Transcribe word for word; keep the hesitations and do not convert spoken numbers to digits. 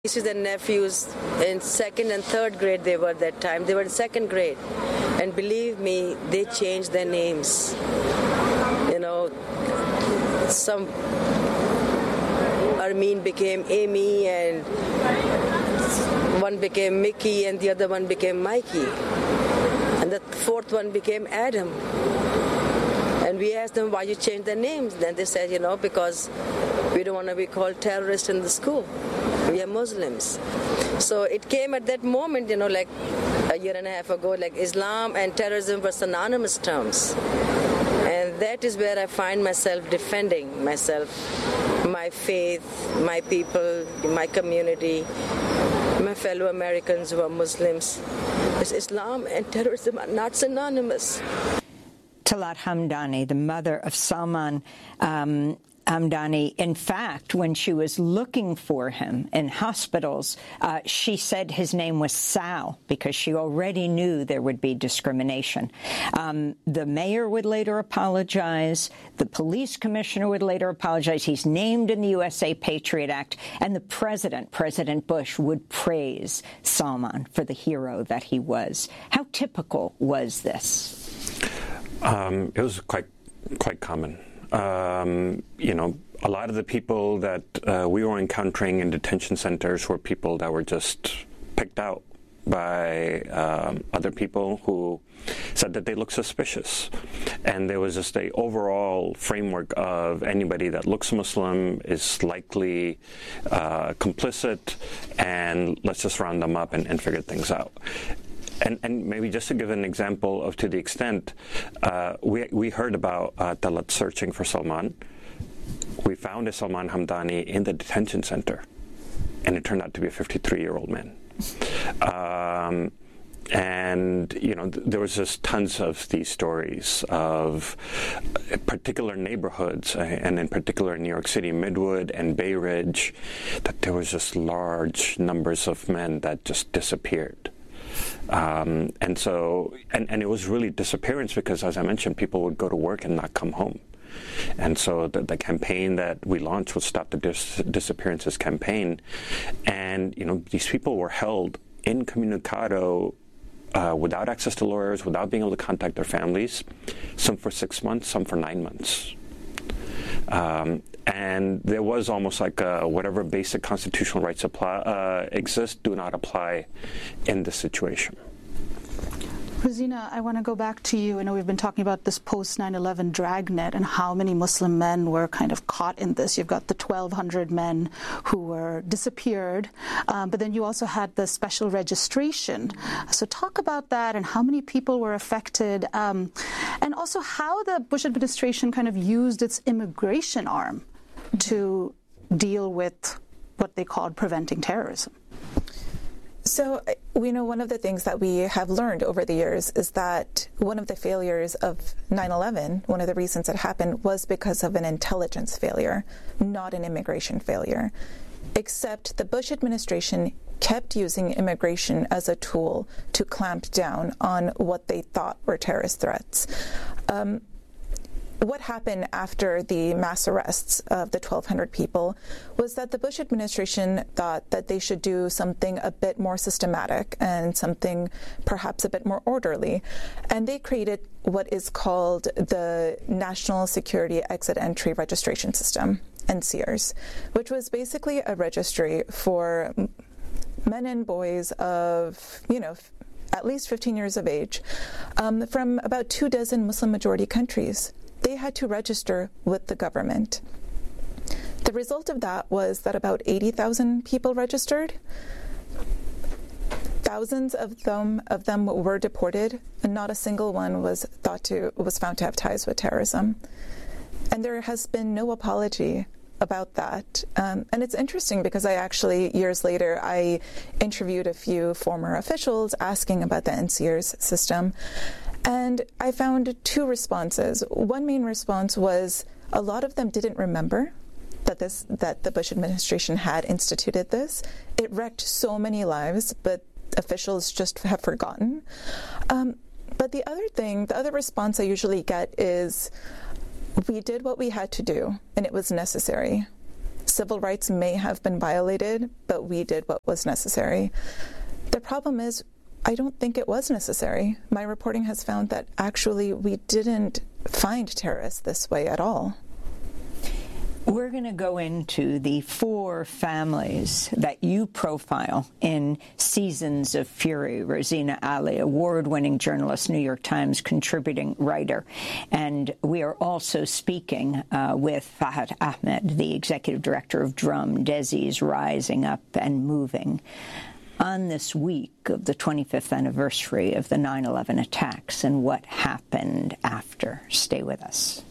Nieces and nephews in second and third grade they were that time. They were in second grade. And believe me, they changed their names. You know, some Armin became Amy, and one became Mickey, and the other one became Mikey. And the fourth one became Adam. And we asked them, why you changed their names? Then they said, you know, because we don't want to be called terrorists in the school. We are Muslims. So it came at that moment, you know, like a year and a half ago, like Islam and terrorism were synonymous terms. And that is where I find myself defending myself, my faith, my people, my community, my fellow Americans who are Muslims. Because Islam and terrorism are not synonymous. Talat Hamdani, the mother of Salman um, Hamdani, in fact, when she was looking for him in hospitals, uh, she said his name was Sal because she already knew there would be discrimination. Um, the mayor would later apologize. The police commissioner would later apologize. He's named in the U S A Patriot Act. And the president, President Bush, would praise Salman for the hero that he was. How typical was this? Um, it was quite quite common. Um, you know, a lot of the people that uh, we were encountering in detention centers were people that were just picked out by um, other people who said that they looked suspicious. And there was just a overall framework of anybody that looks Muslim is likely uh, complicit, and let's just round them up and, and figure things out. And, and maybe just to give an example of to the extent, uh, we, we heard about uh, Talat searching for Salman. We found a Salman Hamdani in the detention center, and it turned out to be a fifty-three-year-old man. Um, and, you know, th- there was just tons of these stories of particular neighborhoods, uh, and in particular in New York City, Midwood and Bay Ridge, that there was just large numbers of men that just disappeared. Um, and so, and, and it was really disappearance because, as I mentioned, people would go to work and not come home. And so the, the campaign that we launched was Stop the Dis- Disappearances campaign. And, you know, these people were held incommunicado uh, without access to lawyers, without being able to contact their families, some for six months, some for nine months. Um, and there was almost like a, whatever basic constitutional rights apply, uh, exist do not apply in this situation. Rosina, I want to go back to you. I know we've been talking about this post nine eleven dragnet and how many Muslim men were kind of caught in this. You've got the twelve hundred men who were disappeared, um, but then you also had the special registration. So talk about that and how many people were affected, um, and also how the Bush administration kind of used its immigration arm to deal with what they called preventing terrorism. So we know one of the things that we have learned over the years is that one of the failures of nine eleven, one of the reasons it happened, was because of an intelligence failure, not an immigration failure. Except the Bush administration kept using immigration as a tool to clamp down on what they thought were terrorist threats. Um, What happened after the mass arrests of the twelve hundred people was that the Bush administration thought that they should do something a bit more systematic and something perhaps a bit more orderly. And they created what is called the National Security Exit Entry Registration System, N C E R S, which was basically a registry for men and boys of, you know, at least fifteen years of age, um, from about two dozen Muslim-majority countries. They had to register with the government. The result of that was that about eighty thousand people registered. Thousands of them of them were deported, and not a single one was thought to was found to have ties with terrorism. And there has been no apology about that. Um, and it's interesting because I actually, years later, I interviewed a few former officials asking about the N C E R S system. And I found two responses. One main response was a lot of them didn't remember that this that the Bush administration had instituted this. It wrecked so many lives, but officials just have forgotten. Um, but the other thing, the other response I usually get is, we did what we had to do, and it was necessary. Civil rights may have been violated, but we did what was necessary. The problem is, I don't think it was necessary. My reporting has found that actually we didn't find terrorists this way at all. We're going to go into the four families that you profile in Seasons of Fury. Rosina Ali, award-winning journalist, New York Times contributing writer. And we are also speaking uh, with Fahad Ahmed, the executive director of Drum, Desi's Rising Up and Moving, on this week of the twenty-fifth anniversary of the nine eleven attacks and what happened after. Stay with us.